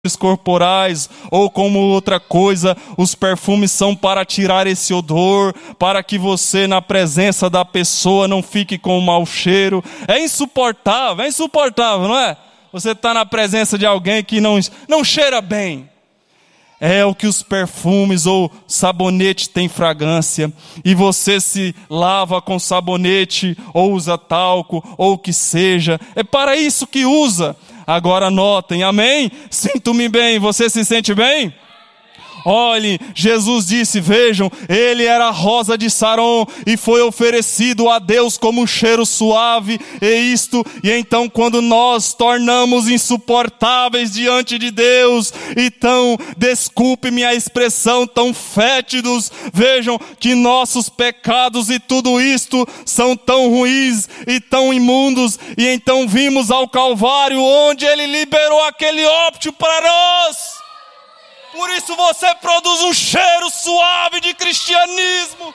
corporais ou como outra coisa. Os perfumes são para tirar esse odor, para que você na presença da pessoa não fique com um mau cheiro. É insuportável, não é? Você está na presença de alguém que não cheira bem. É o que os perfumes ou sabonete têm fragrância, e você se lava com sabonete ou usa talco ou o que seja, é para isso que usa. Agora notem, amém? Sinto-me bem, você se sente bem? Olhe, Jesus disse, vejam, ele era a rosa de Saron e foi oferecido a Deus como um cheiro suave, e então quando nós tornamos insuportáveis diante de Deus, então, desculpe-me a expressão, tão fétidos, vejam que nossos pecados e tudo isto são tão ruins e tão imundos, e então vimos ao Calvário, onde ele liberou aquele óptio para nós. Por isso você produz um cheiro suave de cristianismo.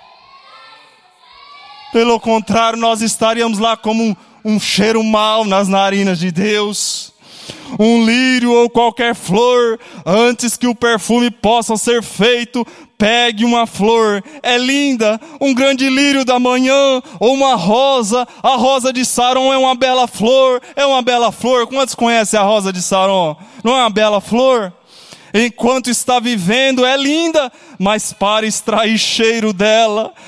Pelo contrário, nós estaríamos lá como um cheiro mau nas narinas de Deus. Um lírio ou qualquer flor, antes que o perfume possa ser feito, pegue uma flor, é linda, um grande lírio da manhã, ou uma rosa, a rosa de Saron é uma bela flor, Quantos conhecem a rosa de Saron? Não é uma bela flor? Enquanto está vivendo é linda, mas para extrair cheiro dela,